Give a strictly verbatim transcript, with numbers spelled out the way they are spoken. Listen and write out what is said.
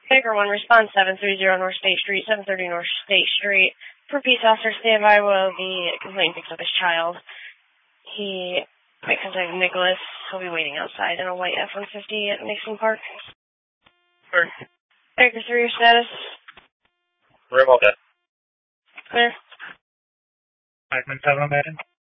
Baker one, response seven three zero North State Street, seven thirty North State Street. For peace officer standby while the complainant picks up his child. He might contact Nicholas. He'll be waiting outside in a white F one fifty at Nixon Park. Clear. Baker three, your status? Room all dead. Clear. Eichmann seven, I'm heading.